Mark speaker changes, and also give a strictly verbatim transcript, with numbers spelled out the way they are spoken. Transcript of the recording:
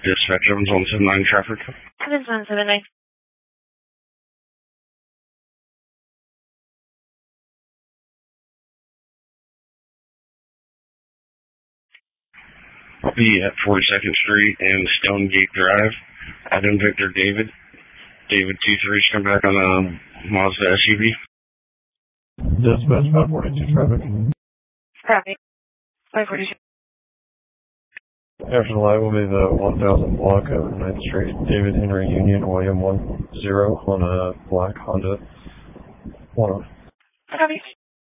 Speaker 1: Dispatch Evans one seven nine traffic.
Speaker 2: Evans one seven nine.
Speaker 1: I'll be at forty-second Street and Stonegate Drive. Adam Victor David. David two three, come back on a Mazda S U V.
Speaker 3: Dispatch five forty-two traffic.
Speaker 2: Copy. five forty-two.
Speaker 3: After the light will be the one thousand block of ninth Street, David Henry Union, William one zero on a black Honda. One.
Speaker 2: Copy.